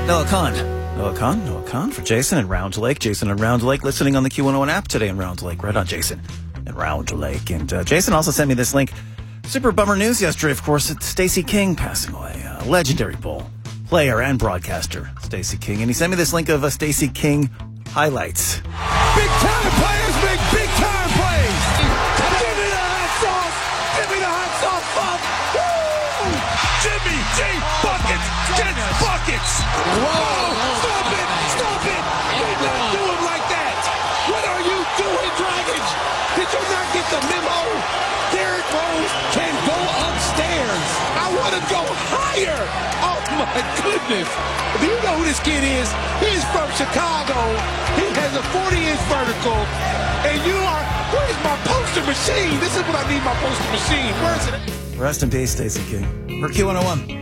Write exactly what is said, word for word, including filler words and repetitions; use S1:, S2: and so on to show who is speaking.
S1: Noah Khan. Noah Khan, Noah Khan for Jason in Round Lake. Jason in Round Lake listening on the Q one oh one app today in Round Lake. Right on, Jason in Round Lake. And uh, Jason also sent me this link. Super bummer news yesterday, of course. It's Stacey King passing away. A legendary Bull player and broadcaster, Stacey King. And he sent me this link of uh, Stacey King highlights.
S2: Big time players make big time plays. Give me the hot sauce. Give me the hot sauce, Bob. Woo! Jimmy G. Buckets gets buckets. Whoa! Stop it! Stop it! Do not do him like that. What are you doing, Dragons? Did you not get the memo? Derrick Rose can go upstairs. I want to go higher. Oh my goodness! Do you know who this kid is? He's from Chicago. He has a forty inch vertical. And you are, where's my poster machine? This is what I need, my poster machine. Where's it?
S1: Rest in peace, Stacey King. For Q one oh one.